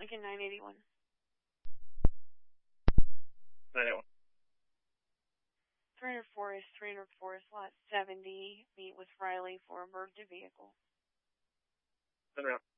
Lincoln 981. 981. 300 Forest, lot 70. Meet with Riley for emergency vehicle. Send around.